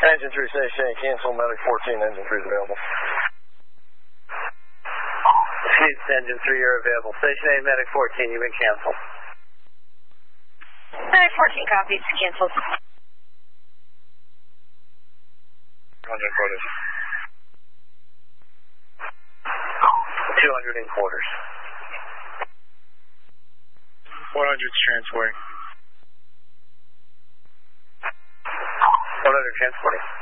Engine 3, station 8, cancel, medic 14, engine 3 is available. Excuse engine 3, you're available. Station 8, medic 14, you've been canceled. Medic 14 copies, canceled. 100 quarters. 200 in quarters. 100's transporting. 100 transporting.